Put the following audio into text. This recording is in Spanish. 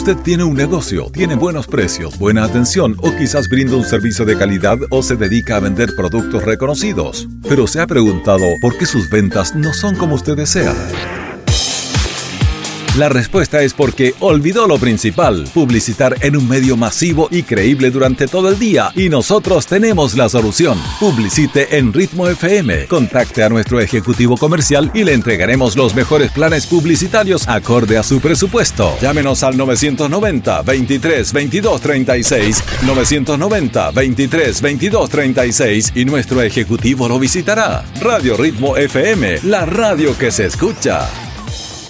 Usted tiene un negocio, tiene buenos precios, buena atención o quizás brinda un servicio de calidad o se dedica a vender productos reconocidos. Pero ¿se ha preguntado por qué sus ventas no son como usted desea? La respuesta es porque olvidó lo principal, publicitar en un medio masivo y creíble durante todo el día, y nosotros tenemos la solución. Publicite en Ritmo FM. Contacte a nuestro ejecutivo comercial y le entregaremos los mejores planes publicitarios acorde a su presupuesto. Llámenos al 990 23 22 36, 990 23 22 36 y nuestro ejecutivo lo visitará. Radio Ritmo FM, la radio que se escucha.